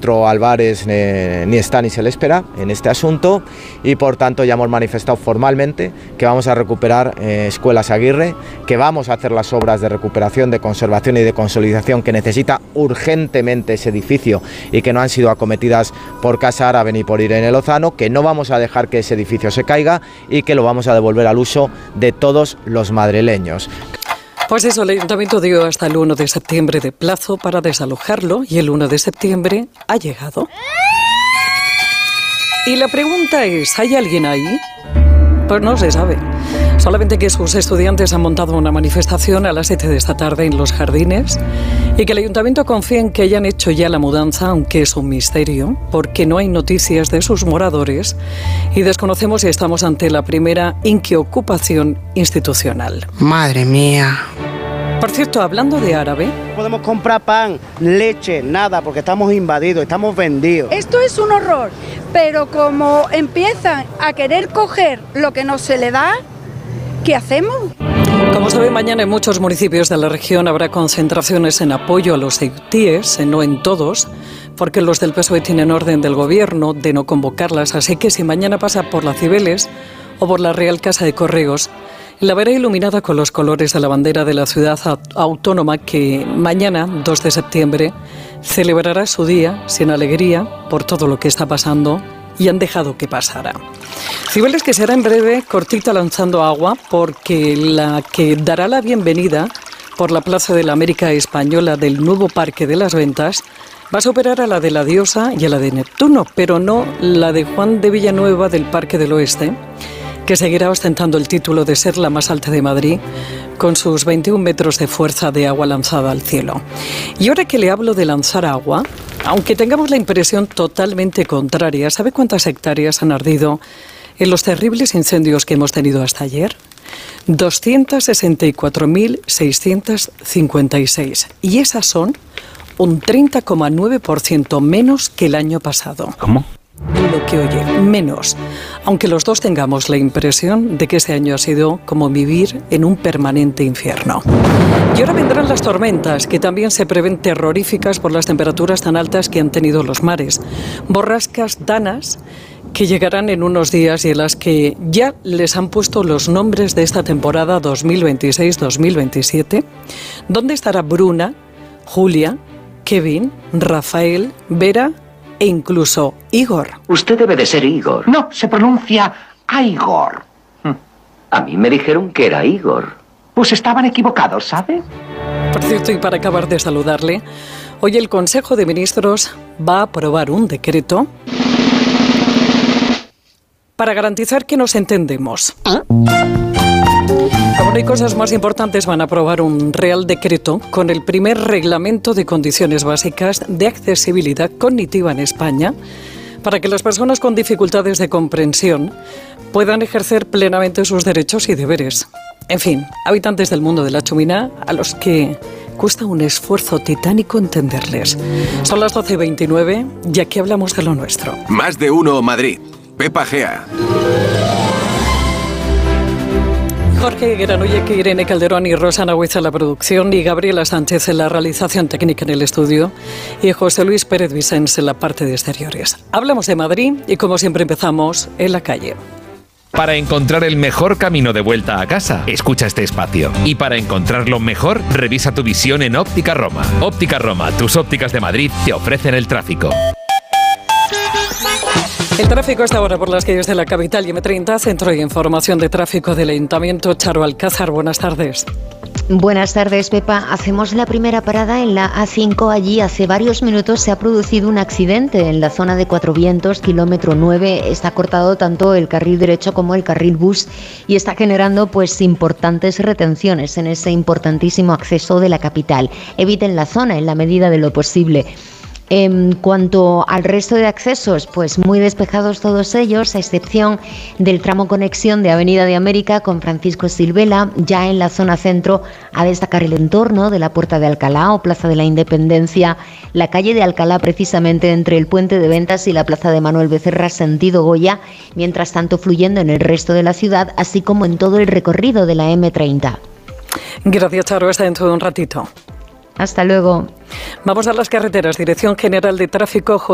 ministro Álvarez ni está ni se le espera en este asunto, y por tanto ya hemos manifestado formalmente que vamos a recuperar Escuelas Aguirre, que vamos a hacer las obras de recuperación, de conservación y de consolidación que necesita urgentemente ese edificio y que no han sido acometidas por Casa Árabe ni por Irene Lozano, que no vamos a dejar que ese edificio se caiga y que lo vamos a devolver al uso de todos los madrileños. Pues eso, el Ayuntamiento dio hasta el 1 de septiembre de plazo para desalojarlo y el 1 de septiembre ha llegado. Y la pregunta es, ¿hay alguien ahí? Pues no se sabe. Solamente que sus estudiantes han montado una manifestación a las 7 de esta tarde en los jardines y que el Ayuntamiento confía en que hayan hecho ya la mudanza, aunque es un misterio, porque no hay noticias de sus moradores y desconocemos si estamos ante la primera inquiocupación institucional. Madre mía. Por cierto, hablando de Árabe... No podemos comprar pan, leche, nada, porque estamos invadidos, estamos vendidos. Esto es un horror, pero como empiezan a querer coger lo que no se le da, ¿qué hacemos? Como saben, mañana en muchos municipios de la región habrá concentraciones en apoyo a los ceutíes, no en todos, porque los del PSOE tienen orden del gobierno de no convocarlas, así que si mañana pasa por la Cibeles o por la Real Casa de Correos, la verá iluminada con los colores de la bandera de la ciudad autónoma que mañana, 2 de septiembre, celebrará su día sin alegría por todo lo que está pasando y han dejado que pasara. Cibeles que será en breve cortita lanzando agua porque la que dará la bienvenida por la Plaza de la América Española del nuevo Parque de las Ventas va a superar a la de la Diosa y a la de Neptuno, pero no la de Juan de Villanueva del Parque del Oeste, que seguirá ostentando el título de ser la más alta de Madrid, con sus 21 metros de fuerza de agua lanzada al cielo. Y ahora que le hablo de lanzar agua, aunque tengamos la impresión totalmente contraria, ¿sabe cuántas hectáreas han ardido en los terribles incendios que hemos tenido hasta ayer? 264.656. Y esas son un 30,9% menos que el año pasado. ¿Cómo? Lo que oye, menos. Aunque los dos tengamos la impresión de que ese año ha sido como vivir en un permanente infierno. Y ahora vendrán las tormentas, que también se prevén terroríficas por las temperaturas tan altas que han tenido los mares. Borrascas danas que llegarán en unos días y en las que ya les han puesto los nombres de esta temporada 2026-2027. ¿Dónde estará Bruna, Julia, Kevin, Rafael, Vera e incluso Igor? Usted debe de ser Igor. No, se pronuncia Igor. A mí me dijeron que era Igor. Pues estaban equivocados, ¿sabe? Por cierto, y para acabar de saludarle, hoy el Consejo de Ministros va a aprobar un decreto para garantizar que nos entendemos. Como no hay cosas más importantes, van a aprobar un Real Decreto con el primer reglamento de condiciones básicas de accesibilidad cognitiva en España para que las personas con dificultades de comprensión puedan ejercer plenamente sus derechos y deberes. En fin, habitantes del mundo de la chumina a los que cuesta un esfuerzo titánico entenderles. Son las 12:29 y aquí hablamos de lo nuestro. Más de uno Madrid. Pepa Gea. Jorge Granollec, Irene Calderón y Rosana Huiza en la producción y Gabriela Sánchez en la realización técnica en el estudio y José Luis Pérez Vicens en la parte de exteriores. Hablamos de Madrid y como siempre empezamos en la calle. Para encontrar el mejor camino de vuelta a casa, escucha este espacio. Y para encontrarlo mejor, revisa tu visión en Óptica Roma. Óptica Roma, tus ópticas de Madrid te ofrecen el tráfico. El tráfico está ahora por las calles de la capital y M30, Centro de Información de Tráfico del Ayuntamiento. Charo Alcázar, buenas tardes. Buenas tardes, Pepa. Hacemos la primera parada en la A5. Allí hace varios minutos se ha producido un accidente en la zona de Cuatro Vientos, kilómetro 9. Está cortado tanto el carril derecho como el carril bus y está generando pues importantes retenciones en ese importantísimo acceso de la capital. Eviten la zona en la medida de lo posible. En cuanto al resto de accesos, pues muy despejados todos ellos, a excepción del tramo conexión de Avenida de América con Francisco Silvela. Ya en la zona centro, a destacar el entorno de la Puerta de Alcalá o Plaza de la Independencia, la calle de Alcalá precisamente entre el Puente de Ventas y la Plaza de Manuel Becerra sentido Goya, mientras tanto fluyendo en el resto de la ciudad, así como en todo el recorrido de la M30. Gracias, Charo. Hasta dentro de un ratito. Hasta luego. Vamos a las carreteras. Dirección General de Tráfico.